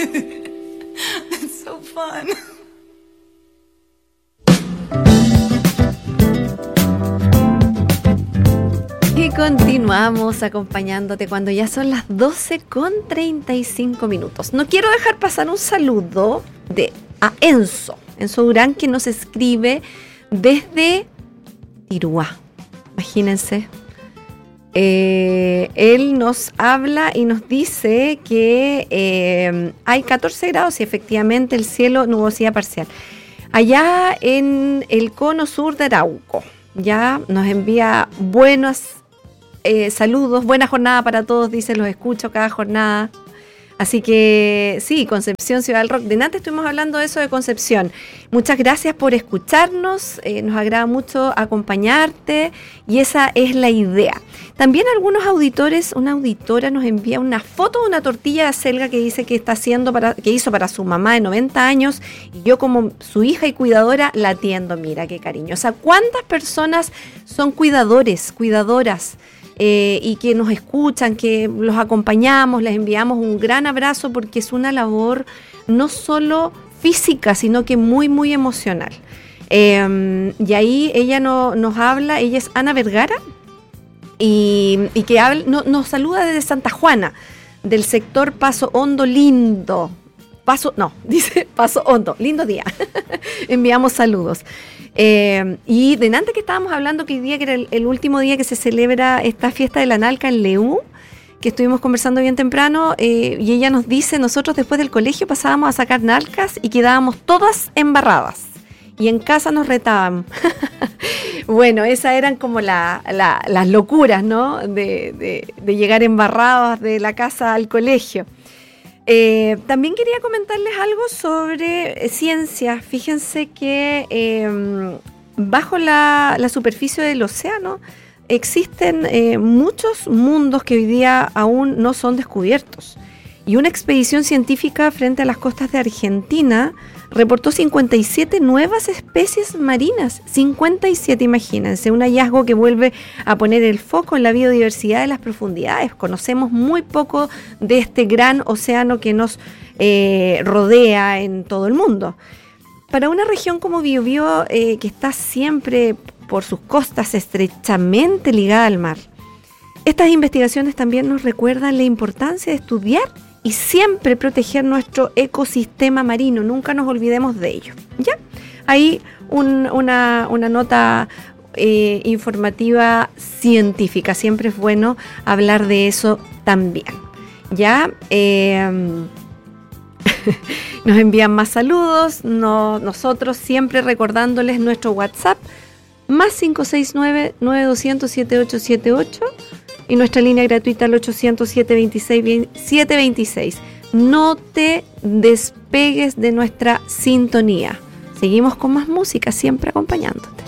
It's so fun. Y continuamos acompañándote cuando ya son las 12:35. No quiero dejar pasar un saludo a Enzo Durán, que nos escribe desde Tiruá. Imagínense. Él nos habla y nos dice que hay 14 grados y efectivamente el cielo, nubosidad parcial. Allá en el cono sur de Arauco, ya nos envía buenos saludos, buena jornada para todos, dice, los escucho cada jornada. Así que sí, Concepción, Ciudad del Rock. Delante estuvimos hablando de eso de Concepción. Muchas gracias por escucharnos, nos agrada mucho acompañarte y esa es la idea. También algunos auditores, una auditora nos envía una foto de una tortilla de acelga que dice que que hizo para su mamá de 90 años y yo como su hija y cuidadora la atiendo. Mira qué cariño. O sea, ¿cuántas personas son cuidadoras? Y que nos escuchan, que los acompañamos, les enviamos un gran abrazo porque es una labor no solo física, sino que muy, muy emocional. Y ahí ella nos habla, ella es Ana Vergara, y que nos saluda desde Santa Juana, del sector Paso Hondo Lindo. Dice Paso Hondo, lindo día. Enviamos saludos. Y delante que estábamos hablando que hoy día que era el último día que se celebra esta fiesta de la Nalca en Leú, que estuvimos conversando bien temprano, y ella nos dice, nosotros después del colegio pasábamos a sacar nalcas y quedábamos todas embarradas y en casa nos retaban. Bueno, esas eran como las locuras, ¿no? De llegar embarradas de la casa al colegio. También quería comentarles algo sobre ciencia. Fíjense que bajo la superficie del océano existen muchos mundos que hoy día aún no son descubiertos. Y una expedición científica frente a las costas de Argentina reportó 57 nuevas especies marinas. 57, imagínense, un hallazgo que vuelve a poner el foco en la biodiversidad de las profundidades. Conocemos muy poco de este gran océano que nos rodea en todo el mundo. Para una región como Biobío, que está siempre por sus costas estrechamente ligada al mar, estas investigaciones también nos recuerdan la importancia de estudiar y siempre proteger nuestro ecosistema marino. Nunca nos olvidemos de ello. ¿Ya? Ahí una nota informativa científica. Siempre es bueno hablar de eso también. ¿Ya? Nos envían más saludos. Nosotros siempre recordándoles nuestro WhatsApp. Más 569-9200-7878. Y nuestra línea gratuita al 800-726-726. No te despegues de nuestra sintonía. Seguimos con más música, siempre acompañándote.